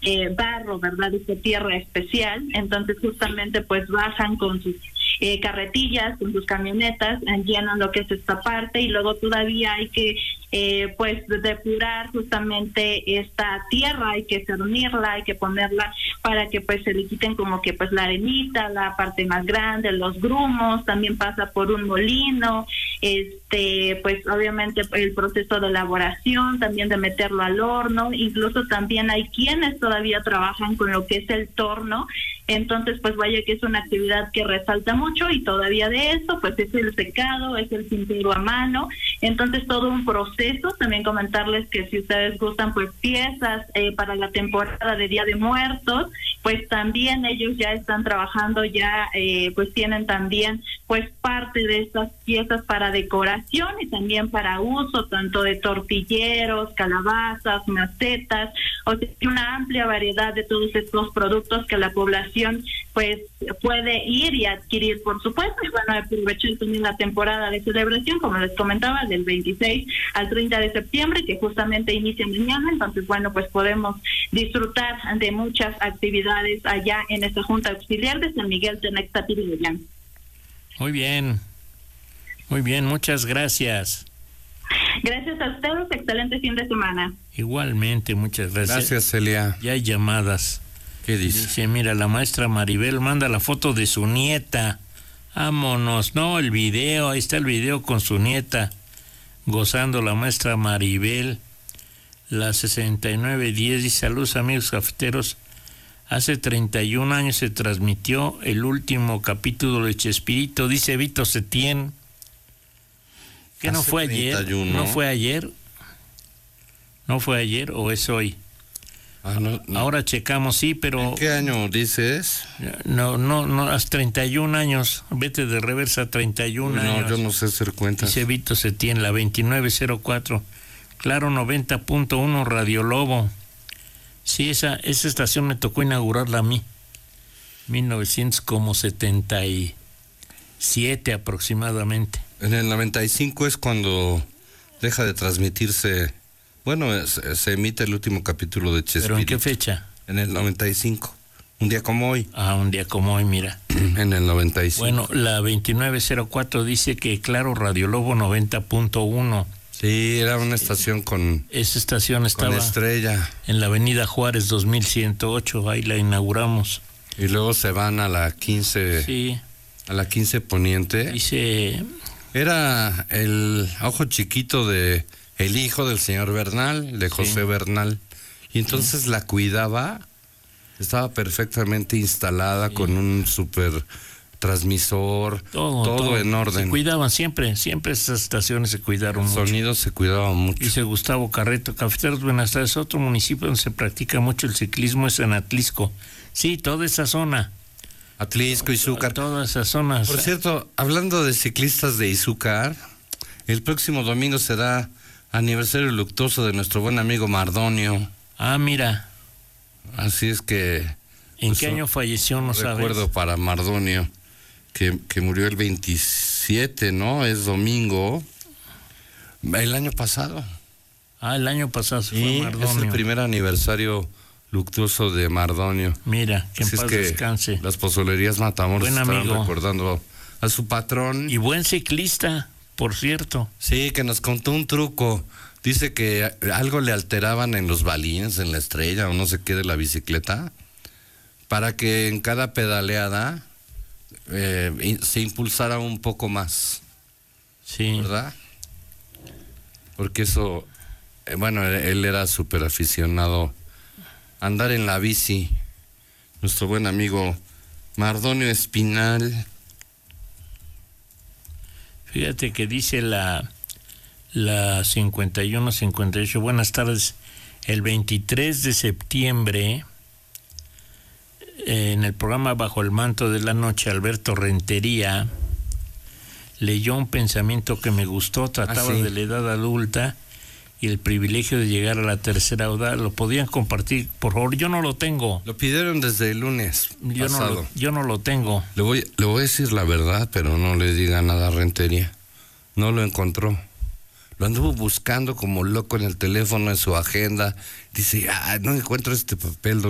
barro, ¿verdad? Esta tierra especial. Entonces justamente pues bajan con sus carretillas, con sus camionetas, llenan lo que es esta parte y luego todavía hay que pues depurar justamente esta tierra, hay que cernirla, hay que ponerla para que pues se le quiten como que pues la arenita, la parte más grande, los grumos, también pasa por un molino, pues obviamente el proceso de elaboración, también de meterlo al horno, incluso también hay quienes todavía trabajan con lo que es el torno. Entonces pues vaya que es una actividad que resalta mucho y todavía de eso pues es el secado, es el tintero a mano, entonces todo un proceso. También comentarles que si ustedes gustan pues piezas para la temporada de Día de Muertos, pues también ellos ya están trabajando, ya pues tienen también pues parte de estas piezas para decoración y también para uso tanto de tortilleros, calabazas, macetas, o sea, una amplia variedad de todos estos productos que la población pues puede ir y adquirir, por supuesto. Y bueno, aprovechar también la temporada de celebración, como les comentaba, del 26 al 30 de septiembre, que justamente inicia mañana. Entonces, bueno, pues podemos disfrutar de muchas actividades allá en esta Junta Auxiliar de San Miguel Tenectapilillán. Muy bien, muchas gracias. Gracias a ustedes, excelente fin de semana. Igualmente, muchas gracias. Gracias, Celia. Ya hay llamadas. ¿Qué dice? Dice, mira, la maestra Maribel manda la foto de su nieta. Vámonos, no, el video, ahí está el video con su nieta, gozando la maestra Maribel. La 6910 dice, saludos amigos cafeteros. Hace 31 años se transmitió el último capítulo de Chespirito, dice Vito Setién. ¿Qué no fue 31? Ayer? ¿No fue ayer? ¿No fue ayer o es hoy? No. Ahora checamos, sí, pero... ¿En qué año dices? No, hace 31 años. Vete de reversa, 31 años. No, yo no sé hacer cuentas. Dice Vito Setién, la 2904. Claro, 90.1 Radio Lobo. Sí, esa estación me tocó inaugurarla a mí. 1977 aproximadamente. En el 95 es cuando deja de transmitirse... Bueno, se emite el último capítulo de Chespirito. ¿Pero en qué fecha? En el 95. Un día como hoy. Un día como hoy, mira. En el 95. Bueno, la 2904 dice que Claro, Radio Lobo 90.1. Sí, era una estación con... Esa estación estaba... Con estrella. En la Avenida Juárez 2108, ahí la inauguramos. Y luego se van a la 15... Sí. A la 15 Poniente. Dice... Era el ojo chiquito de... El hijo del señor Bernal, de José sí. Bernal. Y entonces la cuidaba, estaba perfectamente instalada con un super transmisor, todo en orden. Se cuidaban siempre esas estaciones se cuidaron mucho. El sonido se cuidaba mucho. Dice Gustavo Carreto, cafeteros, buenas tardes. Otro municipio donde se practica mucho el ciclismo es en Atlisco. Sí, toda esa zona. Atlisco, Izúcar. Todas esas zonas. Por cierto, hablando de ciclistas de Izúcar, el próximo domingo será aniversario luctuoso de nuestro buen amigo Mardonio. Mira. Así es que... ¿En qué año falleció, no sabes? Recuerdo para Mardonio, que murió el 27, ¿no? Es domingo. El año pasado. El año pasado fue Mardonio. Es el primer aniversario luctuoso de Mardonio. Mira, que en paz descanse. Las pozolerías Matamoros están recordando a su patrón. Y buen ciclista, por cierto. Sí, que nos contó un truco. Dice que algo le alteraban en los balines, en la estrella o no sé qué de la bicicleta, para que en cada pedaleada se impulsara un poco más. Sí. ¿Verdad? Porque eso, bueno, él era súper aficionado a andar en la bici. Nuestro buen amigo Mardonio Espinal. Fíjate que dice la 51-58, buenas tardes, el 23 de septiembre, en el programa Bajo el Manto de la Noche, Alberto Rentería leyó un pensamiento que me gustó, trataba de la edad adulta y el privilegio de llegar a la tercera edad. ¿Lo podían compartir, por favor? Yo no lo tengo. Lo pidieron desde el lunes pasado. Yo no lo tengo. Le voy a decir la verdad, pero no le diga nada a Rentería. No lo encontró. Lo anduvo buscando como loco en el teléfono, en su agenda. Dice, no encuentro este papel.